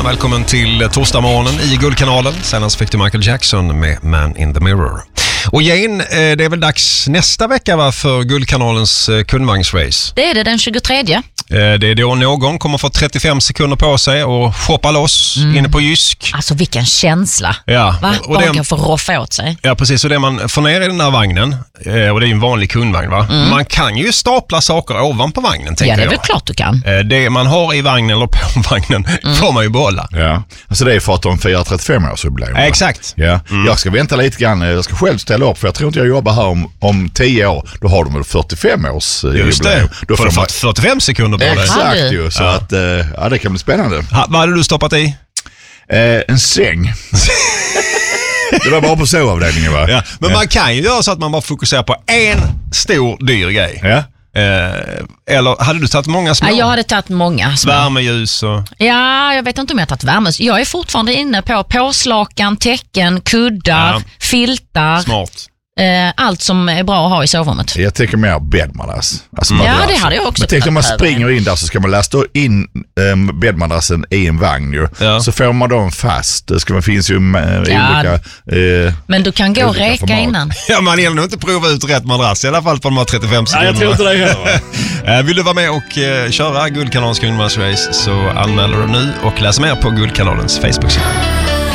och välkommen till torsdagsmorgonen i Guldkanalen. Senast fick du Michael Jackson med Man in the Mirror. Och Jane, det är väl dags nästa vecka va, för Guldkanalens kundvagnsrace? Det är det, den 23. Det är då någon kommer få 35 sekunder på sig och shoppa loss inne på Jysk. Alltså vilken känsla. Ja. Va? Och Bara kan få roffa åt sig. Ja, precis. Och det man får ner i den här vagnen, och det är ju en vanlig kundvagn va? Man kan ju stapla saker ovanpå vagnen, tänker jag. Ja, det är väl klart du kan. Det man har i vagnen eller på vagnen får man ju behålla. Ja, alltså det är för att de firar 35-årsjubileum. Exakt. Ja. Jag ska vänta lite grann, jag ska själv ställa upp för jag tror inte jag jobbar här om 10 år. Då har de väl 45-årsjubileum. Just det, då får man 45 sekunder på det. Exakt ju, så att ja, det kan bli spännande. Vad hade du stoppat i? En säng. Det var bara på sovavdelningen va? Ja, men man kan ju göra så att man bara fokuserar på en stor dyr grej. Ja. Eller hade du tagit många små? Ja, jag hade tagit många små. Värmeljus och... Ja, jag vet inte om jag har tagit värme. Jag är fortfarande inne på påslakan, täcken, kuddar, filtar. Smart. Allt som är bra att ha i sovrummet. Jag tänker mer bäddmadrass. Alltså Ja, det hade jag också. Men tänk om man kunnat springer in där så ska man lasta in bäddmadrassen i en vagn ju. Ja. Så får man dem fast. Det finns ju olika... Men du kan gå och räka format. innan. Ja, man gäller nog inte prova ut rätt madrass i alla fall på de här 35 sekunderna. Nej, jag tror inte det heller. Vill du vara med och köra Guldkanalens kundvagnsrace så anmäler du nu och läs mer på Guldkanalens Facebook-sida.